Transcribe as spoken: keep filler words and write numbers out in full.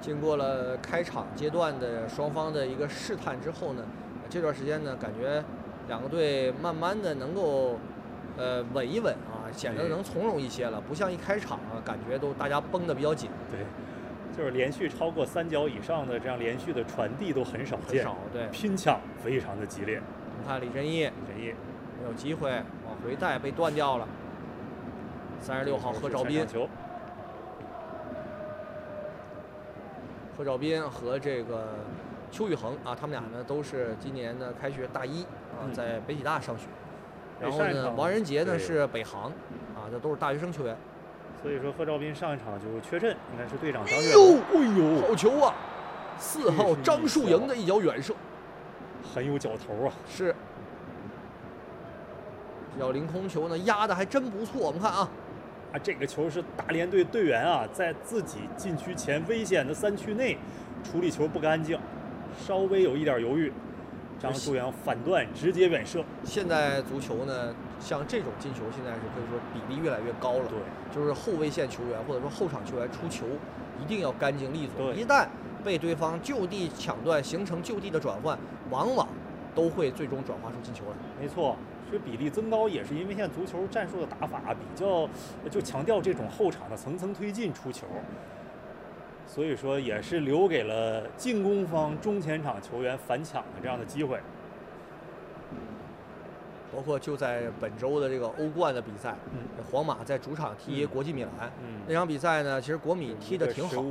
经过了开场阶段的双方的一个试探之后呢，这段时间呢，感觉两个队慢慢的能够呃稳一稳啊，显得能从容一些了，不像一开场啊，感觉都大家绷得比较紧。 对，就是连续超过三脚以上的这样连续的传递都很少见， 很少对， 拼抢非常的激烈。 你看李振义， 李振义没有机会往回带，被断掉了。三十六号何兆斌。何兆斌和这个邱宇恒啊，他们俩呢都是今年呢开学大一啊，在北体大上学。然后呢，王仁杰呢是北航啊，这都是大学生球员。 所以说何兆斌上一场就缺阵，应该是队长张岳龙。 哎呦，好球啊！四号张树营的一脚远射， 很有脚头啊。 是。这脚凌空球呢压的还真不错，我们看啊。 啊，这个球是大连队队员啊，在自己禁区前危险的三区内处理球不干净，稍微有一点犹豫，张树阳反断直接远射。 现在足球呢，像这种进球，现在是可以说比例越来越高了。 对， 就是后卫线球员或者说后场球员出球一定要干净利索， 对， 一旦被对方就地抢断，形成就地的转换，往往都会最终转化出进球来。 没错。这比例增高也是因为现在足球战术的打法比较就强调这种后场的层层推进出球，所以说也是留给了进攻方中前场球员反抢的这样的机会。 包括就在本周的这个欧冠的比赛， 嗯， 皇马在主场踢国际米兰， 嗯， 那场比赛呢，其实国米踢得挺好。